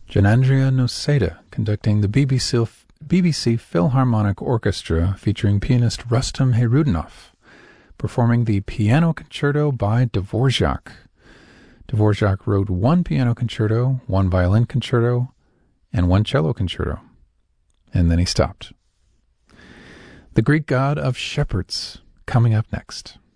Janandria Noseda conducting the BBC Philharmonic Orchestra featuring pianist Rustam Hayrudanov, performing the Piano Concerto by Dvorak. Dvorak wrote 1 piano concerto, 1 violin concerto, and 1 cello concerto. And then he stopped. The Greek god of shepherds, coming up next.